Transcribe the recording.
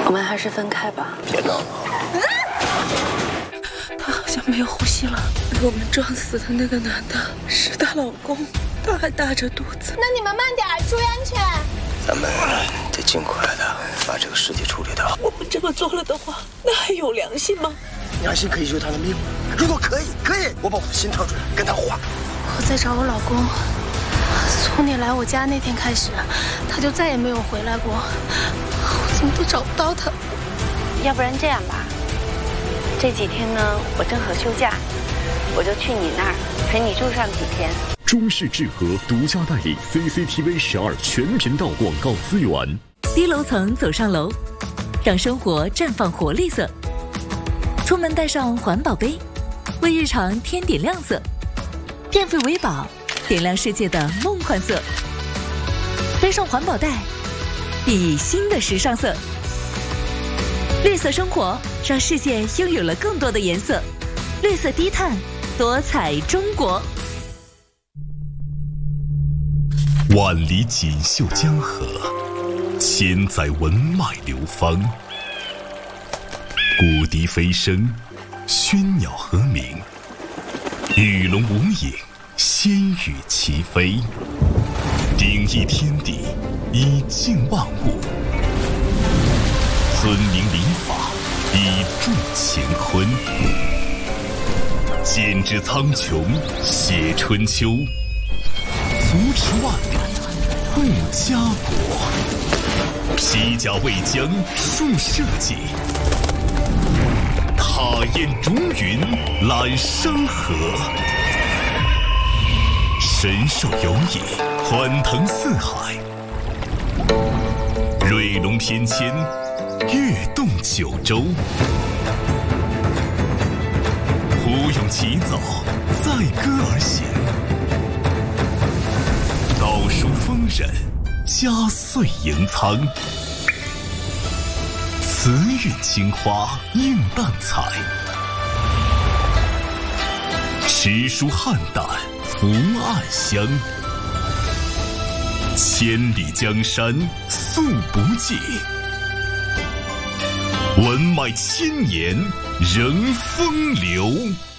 我们还是分开吧。 别闹了。 他好像没有呼吸了。我们撞死的那个男的是她老公，他还大着肚子。 那你们慢点，注意安全。 咱们得尽快的把这个尸体处理掉。 我们这么做了的话，那还有良心吗？ 良心可以救他的命吗？如果可以，我把我的心掏出来跟他换。 我在找我老公，从你来我家那天开始，他就再也没有回来过，我怎么都找不到他。 要不然这样吧，这几天呢，我正好休假，我就去你那儿陪你住上几天。 中式智和独家代理 CCTV 12全频道广告资源。 低楼层走上楼，让生活绽放活力色。出门带上环保杯，为日常添点亮色。电费为宝，点亮世界的梦幻色。背上环保袋，熠熠新的时尚色。绿色生活，让世界拥有了更多的颜色。绿色低碳，多彩中国。 万里锦绣江河，千载文脉流芳。古笛飞声，喧鸟和鸣，鱼龙无影，仙羽齐飞。鼎益天地，以静万物；尊明礼法，以助乾坤。剪纸苍穹，写春秋；扶持万里，护家国。披甲为将，树社稷；踏烟逐云，揽山河。神兽游弋，欢腾四海；瑞龙翩跹，跃动九州。胡勇起早，载歌而行；道书丰稔，佳岁迎苍。慈韵青花映淡彩，诗书汉淡福暗香。千里江山素不尽，文脉千年仍风流。